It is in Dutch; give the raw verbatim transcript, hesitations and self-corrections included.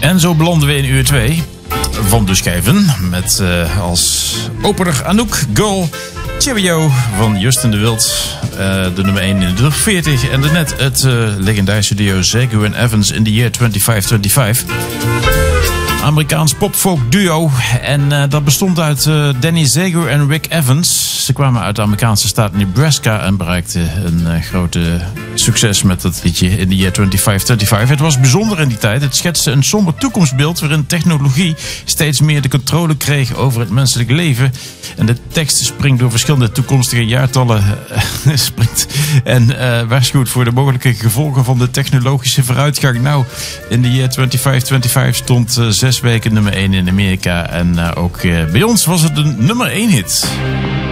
En zo belanden we in uur twee van de schijven. Met uh, als opener Anouk, Girl, Cheerio van Justin de Wild. Uh, de nummer één in de top veertig. En daarnet het uh, legendarische duo Zego en Evans in the year twenty-five twenty-five. Amerikaans popfolk duo. En uh, dat bestond uit uh, Danny Zego en Rick Evans. Ze kwamen uit de Amerikaanse staat Nebraska en bereikten een uh, grote succes met dat liedje in the year twenty-five twenty-five. Het was bijzonder in die tijd. Het schetste een somber toekomstbeeld waarin technologie steeds meer de controle kreeg over het menselijk leven. En de tekst springt door verschillende toekomstige jaartallen uh, springt en uh, waarschuwt voor de mogelijke gevolgen van de technologische vooruitgang. Nou, in the year twenty-five twenty-five stond uh, zes weken nummer één in Amerika. En uh, ook uh, bij ons was het een nummer één hit.